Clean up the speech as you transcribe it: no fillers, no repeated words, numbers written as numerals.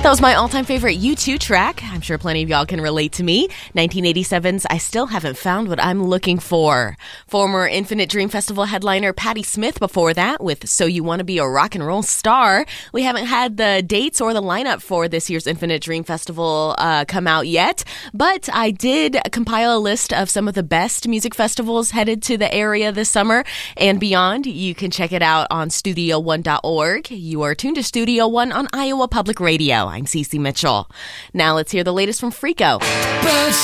That was my all-time favorite U2 track. I'm sure plenty of y'all can relate to me. 1987's I Still Haven't Found What I'm Looking For. Former Infinite Dream Festival headliner Patti Smith before that with So You Want to Be a Rock and Roll Star. We haven't had the dates or the lineup for this year's Infinite Dream Festival come out yet, but I did compile a list of some of the best music festivals headed to the area this summer and beyond. You can check it out on studio1.org. You are tuned to Studio One on Iowa Public Radio. I'm Cece Mitchell. Now let's hear the latest from Freako. But